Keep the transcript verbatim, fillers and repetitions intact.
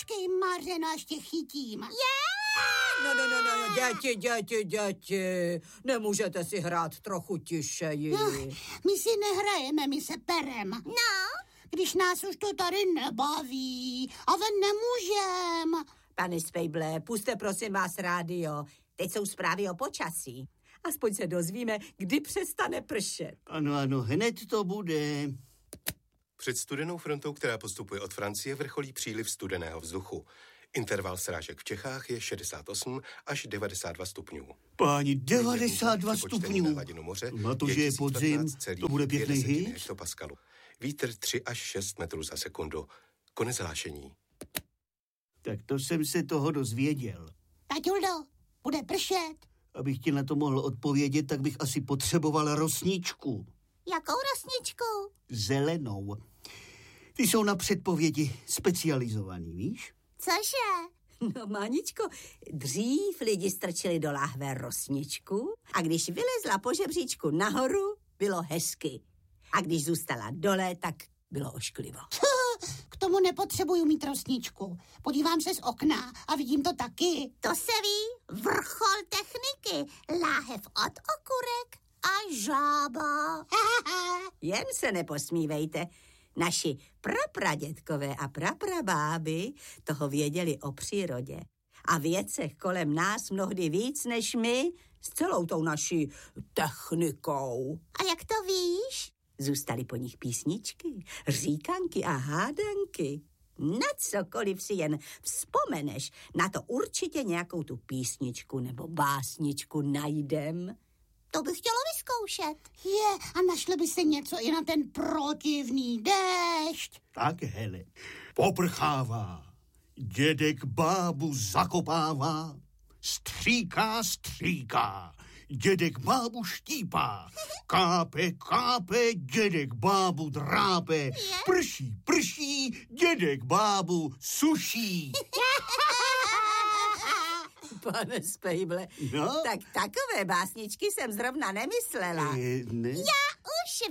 Počkej, Mařeno, až tě chytím. Yeah! No, no, no, no, děti, děti, děti. Nemůžete si hrát trochu tišeji. No, my si nehrajeme, my se perem. No? Když nás už to tady nebaví a ven nemůžem. Pane Spejble, puste prosím vás rádio. Teď jsou zprávy o počasí. Aspoň se dozvíme, kdy přestane pršet. Ano, ano, hned to bude. Před studenou frontou, která postupuje od Francie, vrcholí příliv studeného vzduchu. Interval srážek v Čechách je šedesát osm až devadesát dva stupňů. Páni, devadesát dva stupňů. Na to, že je podzim, to bude pěkný hit. Vítr tři až šest metrů za sekundu. Konec hlášení. Tak to jsem se toho dozvěděl. Taťuldo, bude pršet. Abych ti na to mohl odpovědět, tak bych asi potřeboval rosničku. Jakou rosničku? Zelenou. Ty jsou na předpovědi specializovaný, víš? Cože? No, Máničko, dřív lidi strčili do láhve rosničku a když vylezla po žebříčku nahoru, bylo hezky. A když zůstala dole, tak bylo ošklivo. K tomu nepotřebuju mít rosničku. Podívám se z okna a vidím to taky. To se ví, vrchol techniky, láhev od okurek a žába. Jen se neposmívejte. Naši prapradětkové a praprabáby toho věděli o přírodě a věcech kolem nás mnohdy víc než my s celou tou naší technikou. A jak to víš? Zůstaly po nich písničky, říkanky a hádanky. Na cokoliv si jen vzpomeneš, na to určitě nějakou tu písničku nebo básničku najdem. To bych chtěla vyzkoušet. Je, a našli by se něco i na ten protivný déšť. Tak, hele, poprchává, dědek bábu zakopává, stříká, stříká, dědek bábu štípá, kápe, kápe, dědek bábu drápe, prší, prší, dědek bábu suší. Pane Spejble, no? tak takové básničky jsem zrovna nemyslela. E, ne? Já